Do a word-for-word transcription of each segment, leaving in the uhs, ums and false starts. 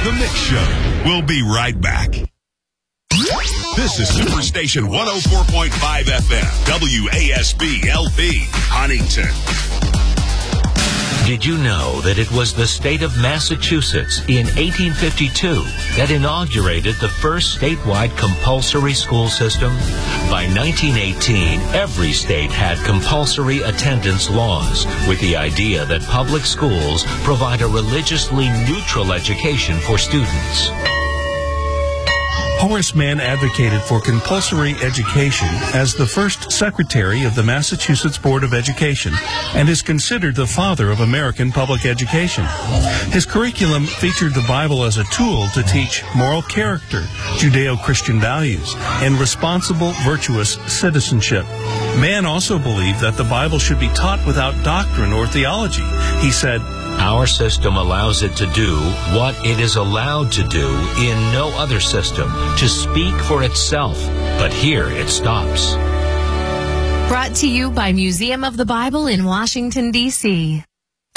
The Mix Show. We'll be right back. This is Superstation one oh four point five F M, W A S B L P, Huntington. Did you know that it was the state of Massachusetts in eighteen fifty-two that inaugurated the first statewide compulsory school system? By nineteen eighteen, every state had compulsory attendance laws, with the idea that public schools provide a religiously neutral education for students. Horace Mann advocated for compulsory education as the first secretary of the Massachusetts Board of Education and is considered the father of American public education. His curriculum featured the Bible as a tool to teach moral character, Judeo-Christian values, and responsible, virtuous citizenship. Mann also believed that the Bible should be taught without doctrine or theology. He said, "Our system allows it to do what it is allowed to do in no other system, to speak for itself. But here it stops." Brought to you by Museum of the Bible in Washington, D C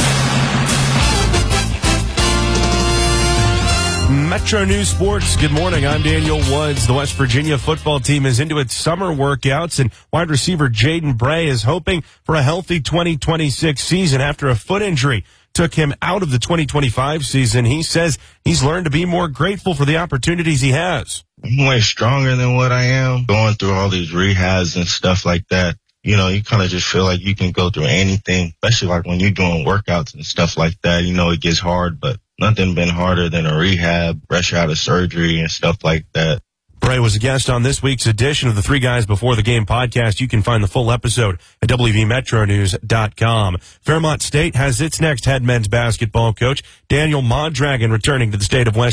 Metro News Sports. Good morning. I'm Daniel Woods. The West Virginia football team is into its summer workouts, and wide receiver Jaden Bray is hoping for a healthy twenty twenty-six season after a foot injury took him out of the twenty twenty-five season. He says he's learned to be more grateful for the opportunities he has. I'm way stronger than what I am. Going through all these rehabs and stuff like that, you know, you kind of just feel like you can go through anything, especially like when you're doing workouts and stuff like that. You know, it gets hard, but nothing been harder than a rehab, fresh out of surgery and stuff like that. Bray was a guest on this week's edition of the Three Guys Before the Game podcast. You can find the full episode at W V Metro News dot com. Fairmont State has its next head men's basketball coach, Daniel Mondragon, returning to the state of West